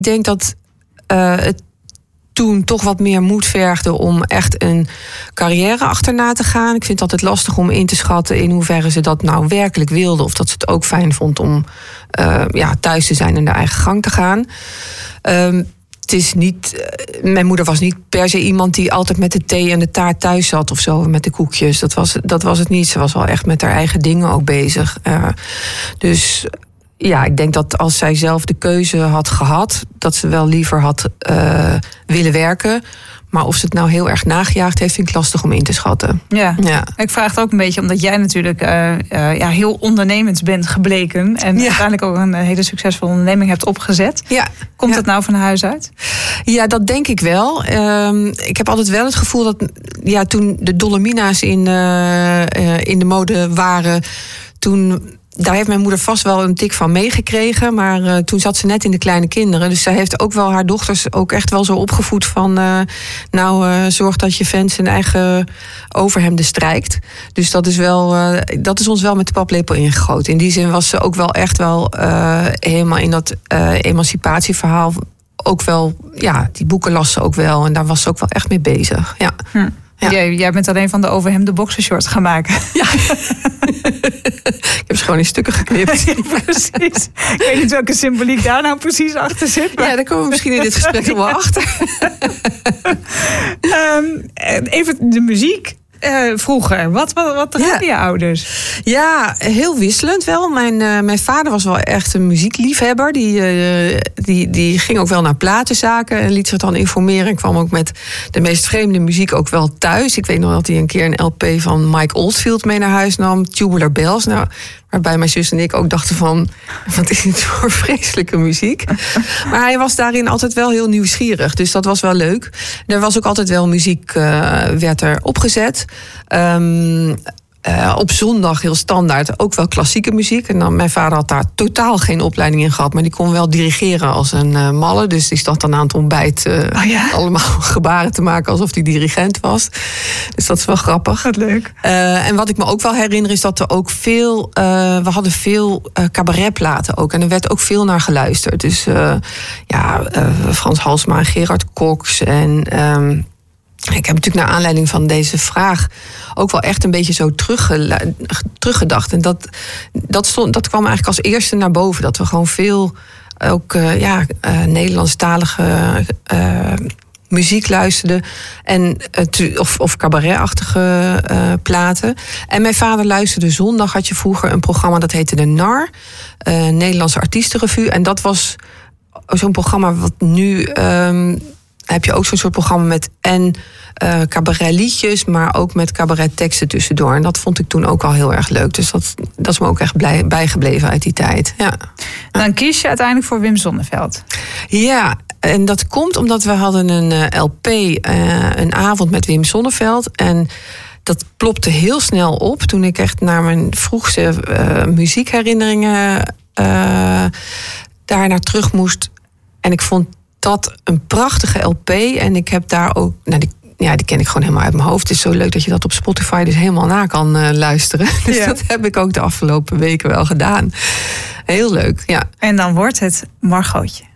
Ik denk dat het toen toch wat meer moed vergde om echt een carrière achterna te gaan. Ik vind het altijd lastig om in te schatten in hoeverre ze dat nou werkelijk wilde. Of dat ze het ook fijn vond om thuis te zijn en de eigen gang te gaan. Het is niet, mijn moeder was niet per se iemand die altijd met de thee en de taart thuis zat of zo, met de koekjes. Dat was het niet. Ze was wel echt met haar eigen dingen ook bezig. Dus ja, ik denk dat als zij zelf de keuze had gehad, dat ze wel liever had willen werken. Maar of ze het nou heel erg nagejaagd heeft, vind ik lastig om in te schatten. Ja. Ik vraag het ook een beetje omdat jij natuurlijk heel ondernemend bent gebleken. En uiteindelijk ook een hele succesvolle onderneming hebt opgezet. Ja. Komt het nou van huis uit? Ja, dat denk ik wel. Ik heb altijd wel het gevoel dat toen de Dolomina's in de mode waren, daar heeft mijn moeder vast wel een tik van meegekregen. Maar toen zat ze net in de kleine kinderen. Dus zij heeft ook wel haar dochters ook echt wel zo opgevoed van zorg dat je fans hun eigen overhemden strijkt. Dus dat is ons wel met de paplepel ingegoten. In die zin was ze ook wel echt wel helemaal in dat emancipatieverhaal ook wel, die boeken las ze ook wel. En daar was ze ook wel echt mee bezig. Ja. Ja. Jij bent alleen van de overhemden boxershorts gaan maken. Ja. Ik heb ze gewoon in stukken geknipt. Ja, precies. Ik weet niet welke symboliek daar nou precies achter zit. Maar... Ja, daar komen we misschien in dit gesprek nog wel achter. Even de muziek. Vroeger, wat draaiden je ouders? Ja, heel wisselend wel. Mijn vader was wel echt een muziekliefhebber. Die ging ook wel naar platenzaken en liet zich dan informeren. En kwam ook met de meest vreemde muziek ook wel thuis. Ik weet nog dat hij een keer een LP van Mike Oldfield mee naar huis nam. Tubular Bells. Nou, waarbij mijn zus en ik ook dachten van, wat is dit voor vreselijke muziek? Maar hij was daarin altijd wel heel nieuwsgierig. Dus dat was wel leuk. Er was ook altijd wel muziek, werd er opgezet. Op zondag heel standaard ook wel klassieke muziek. En dan, mijn vader had daar totaal geen opleiding in gehad, maar die kon wel dirigeren als een malle. Dus die stond dan aan het ontbijt allemaal gebaren te maken alsof hij dirigent was. Dus dat is wel grappig. Wat leuk. En wat ik me ook wel herinner is dat er ook veel, we hadden veel cabaretplaten ook. En er werd ook veel naar geluisterd. Dus Frans Halsema en Gerard Cox en ik heb natuurlijk naar aanleiding van deze vraag ook wel echt een beetje zo teruggedacht. En dat kwam eigenlijk als eerste naar boven. Dat we gewoon veel ook Nederlandstalige muziek luisterden. Of cabaretachtige platen. En mijn vader luisterde zondag, had je vroeger een programma dat heette De Nar. Nederlandse Artiestenrevue. En dat was zo'n programma wat nu heb je ook zo'n soort programma met cabaretliedjes, maar ook met cabaretteksten tussendoor. En dat vond ik toen ook al heel erg leuk. Dus dat is me ook echt bijgebleven uit die tijd. Ja. Dan kies je uiteindelijk voor Wim Sonneveld. Ja, en dat komt omdat we hadden een LP, een avond met Wim Sonneveld. En dat plopte heel snel op toen ik echt naar mijn vroegste muziekherinneringen daarnaar terug moest. En ik vond dat een prachtige LP. En ik heb daar ook, die ken ik gewoon helemaal uit mijn hoofd. Het is zo leuk dat je dat op Spotify dus helemaal na kan luisteren. Dus dat heb ik ook de afgelopen weken wel gedaan. Heel leuk, ja. En dan wordt het Margotje.